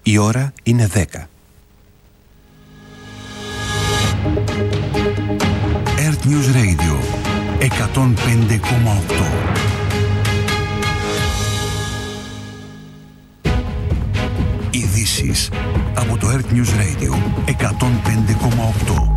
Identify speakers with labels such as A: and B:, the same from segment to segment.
A: Η ώρα είναι 10. Earth News Radio 105,8. Ειδήσεις από το Earth News Radio 105,8.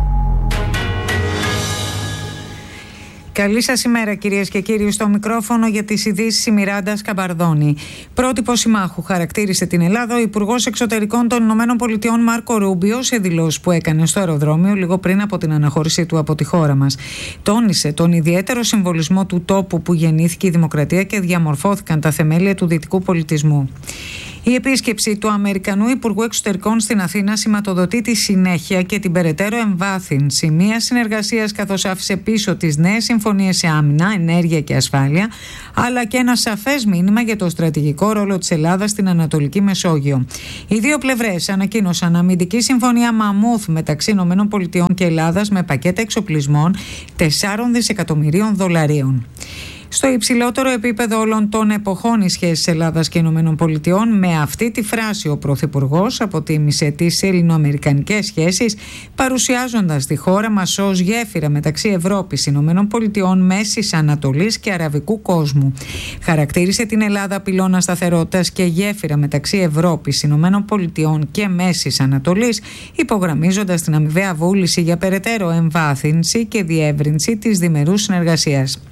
B: Καλή σας ημέρα κυρίες και κύριοι, στο μικρόφωνο για τις ειδήσεις η Μιράντα Σκαμπαρδόνη. Πρότυπο συμμάχου χαρακτήρισε την Ελλάδα ο Υπουργός Εξωτερικών των Ηνωμένων Πολιτειών Μάρκο Ρούμπιο σε δηλώσεις που έκανε στο αεροδρόμιο λίγο πριν από την αναχώρησή του από τη χώρα μας. Τόνισε τον ιδιαίτερο συμβολισμό του τόπου που γεννήθηκε η δημοκρατία και διαμορφώθηκαν τα θεμέλια του δυτικού πολιτισμού. Η επίσκεψη του Αμερικανού Υπουργού Εξωτερικών στην Αθήνα σηματοδοτεί τη συνέχεια και την περαιτέρω εμβάθυνση μιας συνεργασίας, καθώς άφησε πίσω τις νέες συμφωνίες σε άμυνα, ενέργεια και ασφάλεια, αλλά και ένα σαφές μήνυμα για το στρατηγικό ρόλο της Ελλάδας στην Ανατολική Μεσόγειο. Οι δύο πλευρές ανακοίνωσαν αμυντική συμφωνία μαμούθ μεταξύ ΗΠΑ και Ελλάδας με πακέτα εξοπλισμών 4 δισεκατομμυρίων δολαρίων. Στο υψηλότερο επίπεδο όλων των εποχών οι σχέσεις Ελλάδας και ΗΠΑ, με αυτή τη φράση ο Πρωθυπουργός αποτίμησε τις ελληνοαμερικανικές σχέσεις, παρουσιάζοντας τη χώρα μας ως γέφυρα μεταξύ Ευρώπης, ΗΠΑ, Μέσης Ανατολής και Αραβικού κόσμου. Χαρακτήρισε την Ελλάδα πυλώνα σταθερότητας και γέφυρα μεταξύ Ευρώπης, ΗΠΑ και Μέσης Ανατολής, υπογραμμίζοντας την αμοιβαία βούληση για περαιτέρω εμβάθυνση και διεύρυνση της διμερούς συνεργασίας.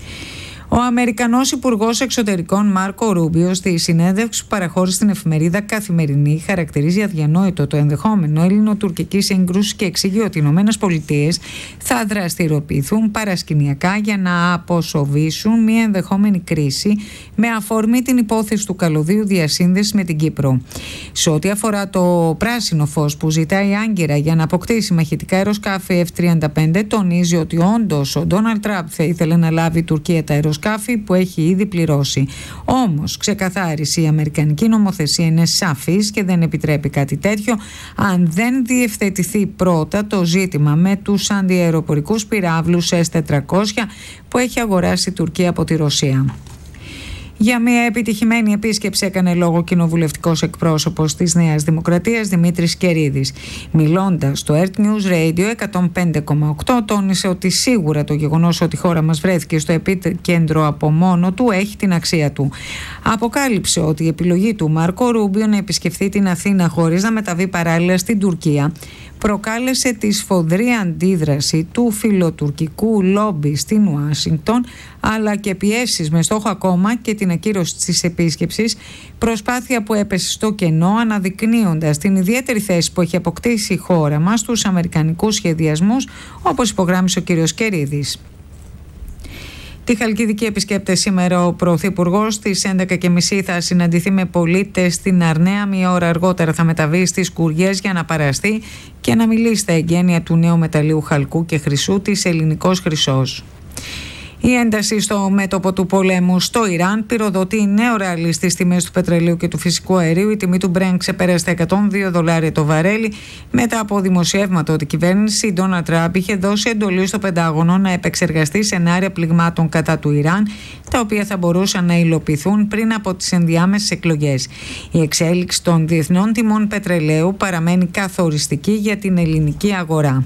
B: Ο Αμερικανός Υπουργός Εξωτερικών Μάρκο Ρούμπιο, στη συνέντευξη που παραχώρησε στην εφημερίδα Καθημερινή, χαρακτηρίζει αδιανόητο το ενδεχόμενο ελληνοτουρκικής σύγκρουσης και εξηγεί ότι οι ΗΠΑ θα δραστηριοποιηθούν παρασκηνιακά για να αποσοβήσουν μια ενδεχόμενη κρίση με αφορμή την υπόθεση του καλωδίου διασύνδεσης με την Κύπρο. Σε ό,τι αφορά το πράσινο φως που ζητάει η Άγκυρα για να αποκτήσει μαχητικά αεροσκάφη F-35, τονίζει ότι όντως ο Ντόναλντ Τραμπ θα ήθελε να λάβει η Τουρκία τα αεροσκάφη που έχει ήδη πληρώσει. Όμως, ξεκαθάρισε, η αμερικανική νομοθεσία είναι σαφής και δεν επιτρέπει κάτι τέτοιο αν δεν διευθετηθεί πρώτα το ζήτημα με τους αντιαεροπορικούς πυράβλους S-400 που έχει αγοράσει η Τουρκία από τη Ρωσία. Για μια επιτυχημένη επίσκεψη έκανε λόγο κοινοβουλευτικός εκπρόσωπος της Νέας Δημοκρατίας Δημήτρης Κερίδης. Μιλώντας στο Earth News Radio 105,8, τόνισε ότι σίγουρα το γεγονός ότι η χώρα μας βρέθηκε στο επίκεντρο από μόνο του έχει την αξία του. Αποκάλυψε ότι η επιλογή του Μάρκο Ρούμπιο να επισκεφθεί την Αθήνα χωρίς να μεταβεί παράλληλα στην Τουρκία προκάλεσε τη σφοδρή αντίδραση του φιλοτουρκικού λόμπι στην Ουάσιγκτον, αλλά και πιέσεις με στόχο ακόμα και την ακύρωση της επίσκεψης, προσπάθεια που έπεσε στο κενό, αναδεικνύοντας την ιδιαίτερη θέση που έχει αποκτήσει η χώρα μας στους αμερικανικούς σχεδιασμούς, όπως υπογράμμισε ο κ. Κερίδης. Τη Χαλκιδική επισκέπτε σήμερα ο Πρωθυπουργός. Στις 11.30 θα συναντηθεί με πολίτες στην Αρναία. Μία ώρα αργότερα θα μεταβεί στις Κουριές για να παραστεί και να μιλήσει στα εγγένεια του νέου μεταλλείου χαλκού και χρυσού της Ελληνικός Χρυσός. Η ένταση στο μέτωπο του πολέμου στο Ιράν πυροδοτεί νέο ράλι στις τιμές του πετρελαίου και του φυσικού αερίου. Η τιμή του Brent ξεπέρασε τα $102 το βαρέλι μετά από δημοσιεύματα ότι η κυβέρνηση Ντόναλντ Τραμπ είχε δώσει εντολή στο Πεντάγωνο να επεξεργαστεί σενάρια πληγμάτων κατά του Ιράν, τα οποία θα μπορούσαν να υλοποιηθούν πριν από τις ενδιάμεσες εκλογές. Η εξέλιξη των διεθνών τιμών πετρελαίου παραμένει καθοριστική για την ελληνική αγορά.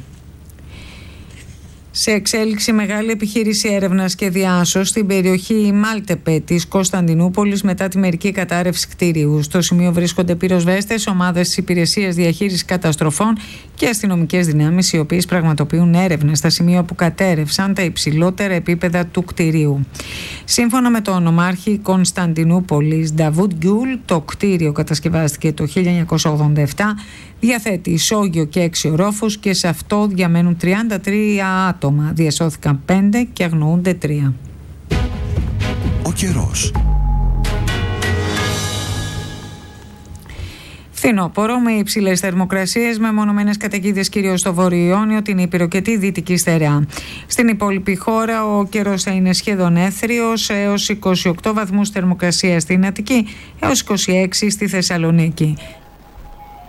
B: Σε εξέλιξη μεγάλη επιχείρηση έρευνας και διάσωσης στην περιοχή Μάλτεπε της Κωνσταντινούπολης μετά τη μερική κατάρρευση κτίριου. Στο σημείο βρίσκονται πυροσβέστες, ομάδες της Υπηρεσίας Διαχείρισης Καταστροφών και αστυνομικές δυνάμεις, οι οποίες πραγματοποιούν έρευνες στα σημεία που κατέρευσαν τα υψηλότερα επίπεδα του κτιρίου. Σύμφωνα με τον νομάρχη Κωνσταντινούπολης Νταβούντ Γκιούλ, το κτίριο κατασκευάστηκε το 1987. Διαθέτει ισόγειο και 6 ορόφους και σε αυτό διαμένουν 33 άτομα. Διασώθηκαν 5 και αγνοούνται 3.
A: Ο καιρός.
B: Φθινόπωρο με υψηλές θερμοκρασίες, με μονομένες καταιγίδες κυρίως στο Βόρειο Ιόνιο, την Ήπειρο και τη Δυτική Στερεά. Στην υπόλοιπη χώρα ο καιρός θα είναι σχεδόν έθριος, έως 28 βαθμούς θερμοκρασία στην Αττική, έως 26 στη Θεσσαλονίκη.